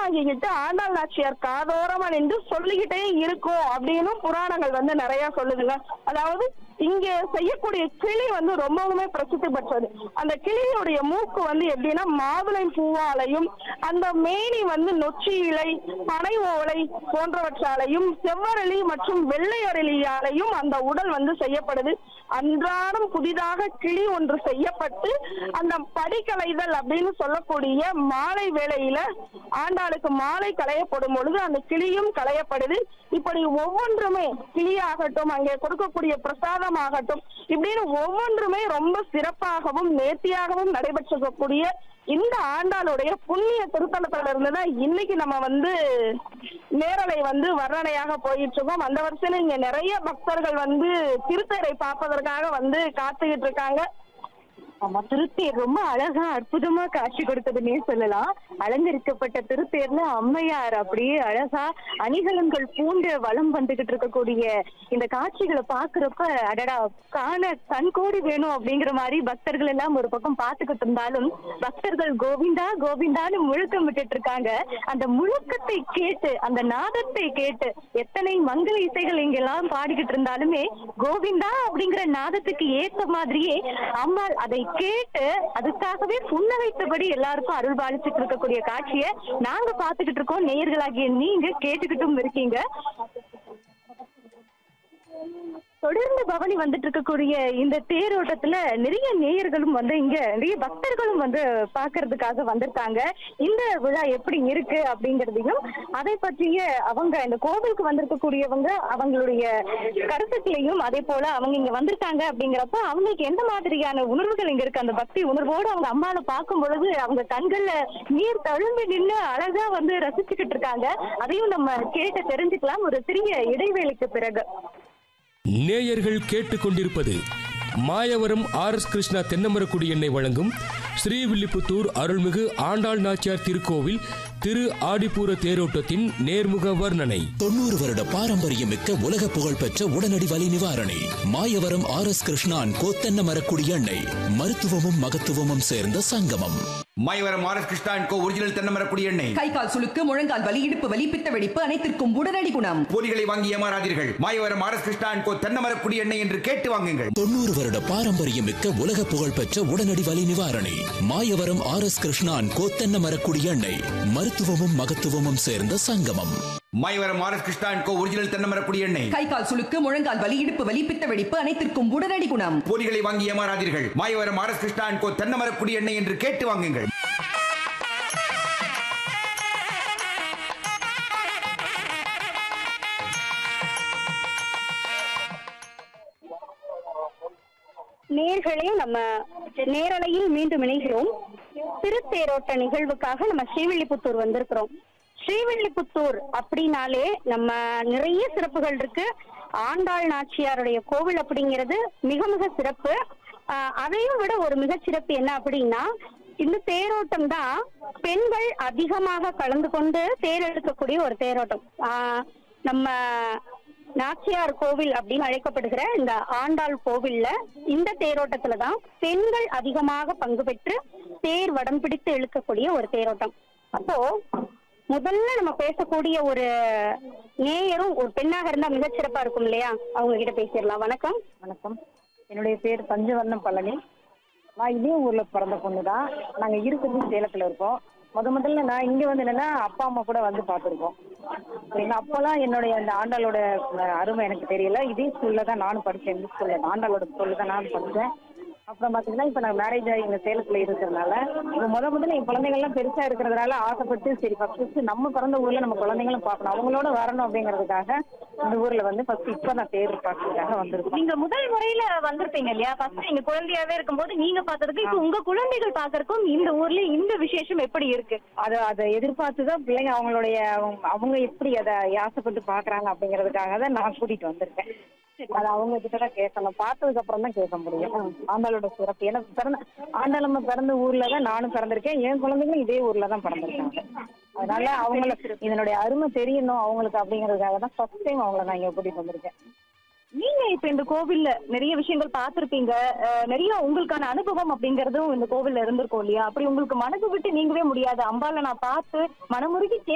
வாங்கிக்கிட்டு ஆண்டாள் நாச்சியார் காதோரமா நின்று சொல்லிக்கிட்டே இருக்கும் அப்படின்னு புராணங்கள் வந்து நிறைய சொல்லுதுங்க. அதாவது இங்க செய்யக்கூடிய கிளி வந்து ரொம்பவுமே பிரசித்தி பெற்றது. அந்த கிளியுடைய மூக்கு வந்து எப்படின்னா மாதுளை பூவாலையும், அந்த மேனி வந்து நொச்சி இலை, பனை ஓலை போன்றவற்றாலையும், செவ்வரளி மற்றும் வெள்ளை அரளியாலையும் அந்த உடல் வந்து செய்யப்படுது. அன்றாடம் புதிதாக கிளி ஒன்று செய்யப்பட்டு அந்த படிக்கலைதல் அப்படின்னு சொல்லக்கூடிய மாலை வேளையில ஆண்டாளுக்கு மாலை களையப்படும் பொழுது அந்த கிளியும் களையப்படுது. இப்படி ஒவ்வொன்றுமே கிளியாகட்டும், அங்கே கொடுக்கக்கூடிய பிரசாதம் ஆகட்டும், இப்படின்னு ஒவ்வொன்றுமே ரொம்ப சிறப்பாகவும் நேர்த்தியாகவும் நடைபெற்றக்கூடிய இந்த ஆண்டாளுடைய புண்ணிய திருத்தலத்துல இருந்துதான் இன்னைக்கு நம்ம வந்து நேரலை வந்து வர்ணனையாக போயிட்டு இருக்கோம். அந்த வருஷத்துல இங்க நிறைய பக்தர்கள் வந்து திருத்தேரை பார்ப்பதற்காக வந்து காத்துக்கிட்டு இருக்காங்க. ஆமா, திருத்தேர் ரொம்ப அழகா அற்புதமா காட்சி கொடுத்ததுன்னே சொல்லலாம். அலங்கரிக்கப்பட்ட திருத்தேர்ல அம்மையார் அப்படியே அழகா அணிகலன்கள் பூண்டு வலம் வந்துகிட்டு இருக்கக்கூடிய இந்த காட்சிகளை பாக்குறப்ப அடடா காண கண்கோடி வேணும் அப்படிங்கிற மாதிரி பக்தர்கள் எல்லாம் ஒரு பக்கம் பாத்துக்கிட்டு இருந்தாலும் பக்தர்கள் கோவிந்தா கோவிந்தான்னு முழக்கம் விட்டுட்டு இருக்காங்க. அந்த முழக்கத்தை கேட்டு, அந்த நாதத்தை கேட்டு, எத்தனை மங்கள இசைகள் இங்கெல்லாம் பாடிக்கிட்டு இருந்தாலுமே கோவிந்தா அப்படிங்கிற நாதத்துக்கு ஏற்ற மாதிரியே அம்மாள் அதை கேட்டு அதுக்காகவே புன்னகைத்தபடி எல்லாருக்கும் அருள் பாலிச்சுட்டு இருக்கக்கூடிய காட்சியை நாங்க பாத்துக்கிட்டு இருக்கோம். நேயர்களாகிய நீங்க கேட்டுக்கிட்டும் இருக்கீங்க. தொடர்ந்து பவனி வந்துட்டு இருக்கக்கூடிய இந்த தேரோட்டத்துல நிறைய நேயர்களும் வந்து இங்க நிறைய பக்தர்களும் வந்து பாக்குறதுக்காக வந்திருக்காங்க. இந்த விழா எப்படி இருக்கு அப்படிங்கறதையும் அதை பற்றிய அவங்க இந்த கோவிலுக்கு வந்திருக்கக்கூடியவங்க அவங்களுடைய கருத்துக்களையும் அதே போல அவங்க இங்க வந்திருக்காங்க அப்படிங்கிறப்ப அவங்களுக்கு எந்த மாதிரியான உணர்வுகள் இங்க இருக்கு, அந்த பக்தி உணர்வோடு அவங்க அம்மாவை பார்க்கும் பொழுது அவங்க கண்கள்ல நீர் தழும்பி நின்று அழகா வந்து ரசிச்சுக்கிட்டு இருக்காங்க. அதையும் நம்ம கேட்டு தெரிஞ்சுக்கலாம் ஒரு சிறிய இடைவேளைக்கு பிறகு. நேயர்கள் கேட்டுக்கொண்டிருப்பது மாயவரம் ஆர்.எஸ். கிருஷ்ணா தென்னமரக்குடி எண்ணெய் வழங்கும் ஸ்ரீவில்லிபுத்தூர் அருள்மிகு ஆண்டாள் நாச்சியார் திருக்கோவில் திரு ஆடிப்பூர தேரோட்டத்தின் நேர்முக வர்ணனை. 90 வருட பாரம்பரியமிக்க உலக புகழ்பெற்ற உடனடி வலி நிவாரணி மாயவரம் ஆர்.எஸ். கிருஷ்ணான் தென்னமரக்குடி எண்ணெய், மருத்துவமும் மகத்துவமும் சேர்ந்த சங்கமம். மாயவரம் ஆர்.எஸ். கிருஷ்ணான் ஒரிஜினல் தென்னமரக்குடி எண்ணெய். கை கால் சுளுக்கு, முழங்கால் வலி, இடுப்பு வலி, பித்த வெடிப்பு அனைத்திற்கும் உடனடி குணம். போலிகளை வாங்கி ஏமாறாதீர்கள். மாயவரம் ஆர்.எஸ். கிருஷ்ணான் தென்னமரக்குடி எண்ணெய் என்று கேட்டு வாங்குங்கள். 90 வருட பாரம்பரியமிக்க உலக புகழ்பெற்ற உடனடி வலி நிவாரணி மாயவரம் ஆர்.எஸ். கிருஷ்ணான் தென்னமரக்குடி எண்ணெய், மருத்துவமும் மகத்துவமும் சேர்ந்த சங்கமம். மாயவரம் ஆர்.எஸ். கிருஷ்ணான் ஒரிஜினல் தென்னமரக்குடி எண்ணெய். கை கால் சுளுக்கு, முழங்கால் வலி, இடுப்பு வலி, பித்த வெடிப்பு அனைத்திற்கும் உடனடி குணம். போலிகளை வாங்கி ஏமாறாதீர்கள். மாயவரம் ஆர்.எஸ். கிருஷ்ணான் தென்னமரக்குடி எண்ணெய் என்று கேட்டு வாங்குங்கள். நேர்களே, நம்ம நேரலையில் மீண்டும் இணைகிறோம். திருத்தேரோட்ட நிகழ்வுக்காக நம்ம ஸ்ரீவில்லிபுத்தூர் வந்திருக்கிறோம். ஸ்ரீவில்லிபுத்தூர் அப்படின்னாலே நம்ம நிறைய சிறப்புகள் இருக்கு. ஆண்டாள் நாச்சியாருடைய கோவில் அப்படிங்கிறது மிக மிக சிறப்பு. அதையும் விட ஒரு மிகச்சிறப்பு என்ன அப்படின்னா, இந்த தேரோட்டம் தான் பெண்கள் அதிகமாக கலந்து கொண்டு தேர் எடுக்கக்கூடிய ஒரு தேரோட்டம். நம்ம நாச்சியார் கோவில் அப்படின்னு அழைக்கப்படுகிற இந்த ஆண்டாள் கோவில்ல இந்த தேரோட்டத்துலதான் பெண்கள் அதிகமாக பங்கு பெற்று தேர் வடம் பிடித்து இழுக்கக்கூடிய ஒரு தேரோட்டம். அப்போ முதல்ல நம்ம பேசக்கூடிய ஒரு நேயரும் ஒரு பெண்ணாக இருந்தா மிகச்சிறப்பா இருக்கும் இல்லையா? அவங்க கிட்ட பேசிடலாம். வணக்கம். வணக்கம், என்னுடைய பேர் பஞ்சவர்ணம் பழனி. நான் இதே ஊர்ல பிறந்த பொண்ணுதான். நாங்க இருக்கிறது சேலத்துல இருக்கோம். முதல்ல நான் இங்க வந்து என்னன்னா அப்பா அம்மா கூட வந்து பார்த்துருக்கோம். எங்க அப்பெல்லாம் என்னுடைய அந்த ஆண்டாளோட அருமை எனக்கு தெரியல. இதே ஸ்கூல்ல தான் நானும் படித்தேன். இந்த ஸ்கூல்ல ஆண்டாளோட ஸ்கூல்ல தான் நானும் படித்தேன். அப்புறம் பாத்தீங்கன்னா இப்ப நான் மேரேஜ் ஆகி இங்க சேலத்துல இருக்கிறதுனால முதல்ல என் குழந்தைகள்லாம் பெருசா இருக்கிறதுனால ஆசைப்பட்டு சரி ஃபர்ஸ்ட் நம்ம பிறந்த ஊர்ல நம்ம குழந்தைங்களும் பார்க்கணும், அவங்களோட வரணும் அப்படிங்கிறதுக்காக இந்த ஊர்ல வந்து ஃபர்ஸ்ட் இப்ப நான் தேர் பார்க்கறதுக்காக வந்திருக்கேன். நீங்க முதல் முறையில வந்திருப்பீங்க இல்லையா? ஃபர்ஸ்ட் நீங்க குழந்தையாவே இருக்கும்போது நீங்க பார்த்ததுக்கு இப்ப உங்க குழந்தைகள் பார்க்கறதுக்கும் இந்த ஊர்ல இந்த விசேஷம் எப்படி இருக்கு? அதை எதிர்பார்த்துதான் பிள்ளைங்க அவங்க எப்படி அதை ஆசைப்பட்டு பாக்குறாங்க அப்படிங்கிறதுக்காக தான் நான் கூட்டிட்டு வந்திருக்கேன். அது அவங்க கிட்டதான் கேட்கணும், பார்த்ததுக்கு அப்புறம் தான் கேட்க முடியும் ஆண்டாளோட சிறப்பு. எனக்கு ஆண்டாளம்மா பிறந்த ஊர்ல தான் நானும் பிறந்திருக்கேன். என் குழந்தைங்களும் இதே ஊர்ல தான் பிறந்திருக்காங்க. அதனால அவங்களுக்கு இதனுடைய அருமை தெரியணும் அவங்களுக்கு அப்படிங்கிறதுக்காக தான் ஃபர்ஸ்ட் டைம் அவங்கள நான் இங்க கூட்டிட்டு வந்திருக்கேன். நீங்க இப்ப இந்த கோவில்ல நிறைய விஷயங்கள் பார்த்திருப்பீங்க, நிறைய உங்களுக்கான அனுபவம் அப்படிங்கறதும் இந்த கோவில்ல இருந்திருக்கும் இல்லையா? அப்படி உங்களுக்கு மனசு விட்டு நீங்கவே முடியாது, அம்பால நான் பார்த்து மனமுருகி